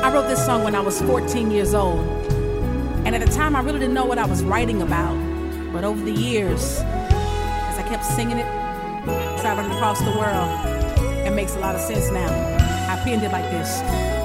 I wrote this song when I was 14 years old. And at the time, I really didn't know what I was writing about. But over the years, as I kept singing it, traveling across the world, it makes a lot of sense now. I penned it like this.